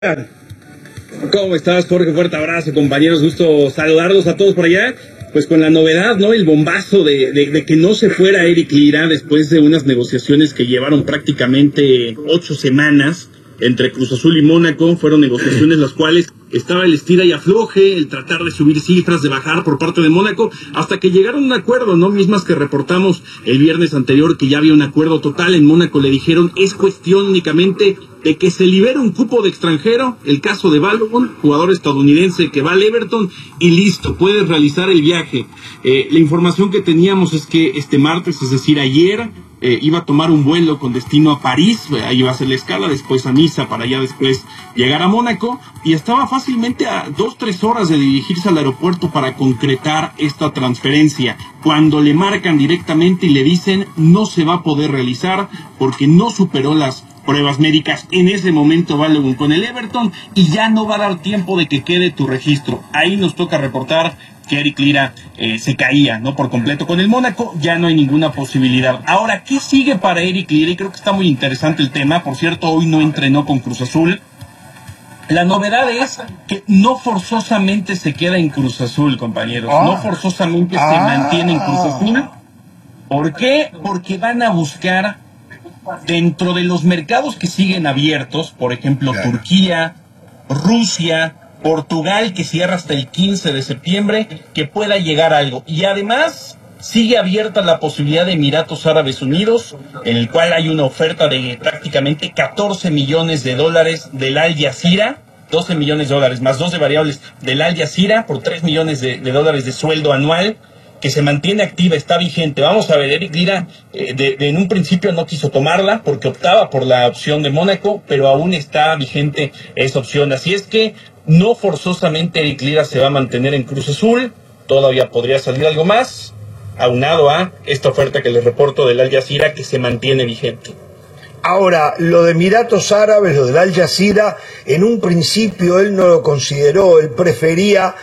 ¿Cómo estás, Jorge? Fuerte abrazo, compañeros. Gusto saludarlos a todos por allá. Pues con la novedad, ¿no? El bombazo de que no se fuera Eric Lira después de unas negociaciones que llevaron prácticamente 8 semanas entre Cruz Azul y Mónaco. Fueron negociaciones las cuales estaba el estira y afloje, el tratar de subir cifras, de bajar por parte de Mónaco, hasta que llegaron a un acuerdo, ¿no? Mismas que reportamos el viernes anterior, que ya había un acuerdo total. En Mónaco le dijeron, es cuestión únicamente de que se libere un cupo de extranjero, el caso de Balogun, jugador estadounidense que va al Everton, y listo, puedes realizar el viaje. La información que teníamos es que este martes, es decir, ayer, iba a tomar un vuelo con destino a París, ahí iba a hacer la escala, después a Niza, para ya después llegar a Mónaco, y estaba fácilmente a 2-3 horas de dirigirse al aeropuerto para concretar esta transferencia, cuando le marcan directamente y le dicen no se va a poder realizar porque no superó las pruebas médicas en ese momento Balogun con el Everton y ya no va a dar tiempo de que quede tu registro. Ahí nos toca reportar que Eric Lira se caía, ¿no? Por completo con el Mónaco, ya no hay ninguna posibilidad. Ahora, ¿qué sigue para Eric Lira? Y creo que está muy interesante el tema. Por cierto, hoy no entrenó con Cruz Azul. La novedad es que no forzosamente se queda en Cruz Azul, compañeros. No forzosamente se mantiene en Cruz Azul. ¿Por qué? Porque van a buscar dentro de los mercados que siguen abiertos, por ejemplo, Turquía, Rusia, Portugal, que cierra hasta el 15 de septiembre, que pueda llegar algo. Y además sigue abierta la posibilidad de Emiratos Árabes Unidos, en el cual hay una oferta de prácticamente $14 millones del Al Jazeera, 12 millones de dólares más 2 de variables del Al Jazeera por 3 millones de dólares de sueldo anual, que se mantiene activa, está vigente. Vamos a ver, Eric Lira en un principio no quiso tomarla porque optaba por la opción de Mónaco, pero aún está vigente esa opción. Así es que no forzosamente Eric Lira se va a mantener en Cruz Azul, todavía podría salir algo más, aunado a esta oferta que les reporto del Al Jazeera que se mantiene vigente. Ahora, lo de Emiratos Árabes, lo del Al Jazeera, en un principio él no lo consideró, él prefería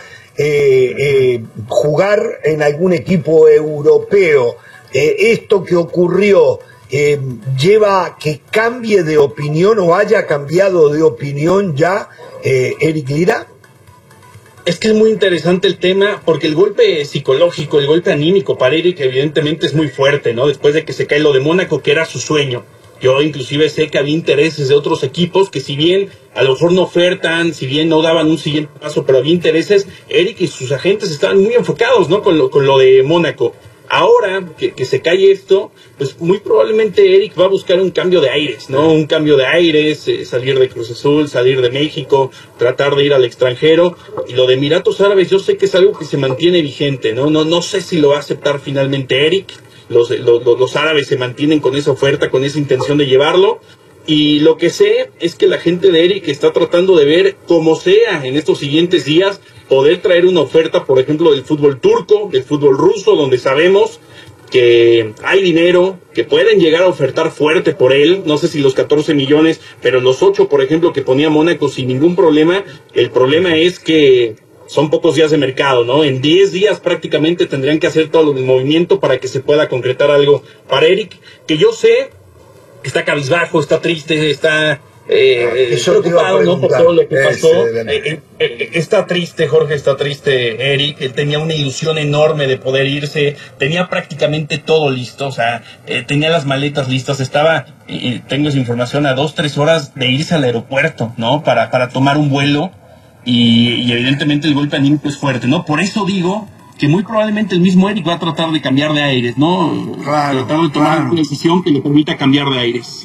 jugar en algún equipo europeo. Esto que ocurrió lleva a que cambie de opinión o haya cambiado de opinión ya Eric Lira. Es que es muy interesante el tema, porque el golpe psicológico, el golpe anímico para Eric evidentemente es muy fuerte, ¿no? Después de que se cae lo de Mónaco, que era su sueño. Yo inclusive sé que había intereses de otros equipos que si bien a lo mejor no ofertan, si bien no daban un siguiente paso, pero había intereses, Eric y sus agentes estaban muy enfocados, ¿no? Con lo de Mónaco. Ahora que se cae esto, pues muy probablemente Eric va a buscar un cambio de aires, ¿no? Un cambio de aires, salir de Cruz Azul, salir de México, tratar de ir al extranjero. Y lo de Emiratos Árabes yo sé que es algo que se mantiene vigente, ¿no? No sé si lo va a aceptar finalmente Eric. Los árabes se mantienen con esa oferta, con esa intención de llevarlo. Y lo que sé es que la gente de Eric está tratando de ver, como sea, en estos siguientes días, poder traer una oferta, por ejemplo, del fútbol turco, del fútbol ruso, donde sabemos que hay dinero, que pueden llegar a ofertar fuerte por él. No sé si los 14 millones, pero los 8, por ejemplo, que ponía Mónaco sin ningún problema. El problema es que son pocos días de mercado, ¿no? En 10 días prácticamente tendrían que hacer todo el movimiento para que se pueda concretar algo para Eric, que yo sé está cabizbajo, está triste, está preocupado, ¿no? Por todo lo que pasó. Está triste, Jorge, está triste Eric. Él tenía una ilusión enorme de poder irse, tenía prácticamente todo listo, o sea, tenía las maletas listas, estaba, tengo esa información, a 2-3 horas de irse al aeropuerto, ¿no? Para tomar un vuelo. Y evidentemente el golpe anímico es fuerte, ¿no? Por eso digo que muy probablemente el mismo Eric va a tratar de cambiar de aires, ¿no? Tratar de tomar una decisión que le permita cambiar de aires.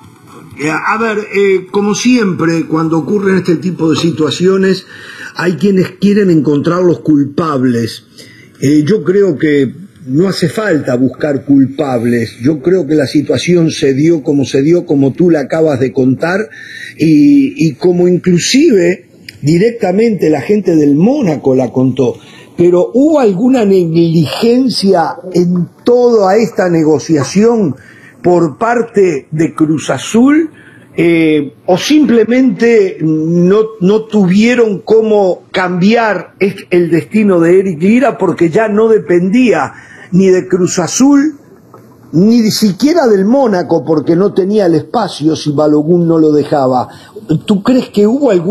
A ver, como siempre, cuando ocurren este tipo de situaciones, hay quienes quieren encontrar los culpables. Yo creo que no hace falta buscar culpables. Yo creo que la situación se dio, como tú la acabas de contar, y como inclusive directamente la gente del Mónaco la contó. Pero ¿hubo alguna negligencia en toda esta negociación por parte de Cruz Azul? ¿O simplemente no tuvieron cómo cambiar el destino de Eric Lira porque ya no dependía ni de Cruz Azul ni siquiera del Mónaco, porque no tenía el espacio si Balogun no lo dejaba. ¿Tú crees que hubo algún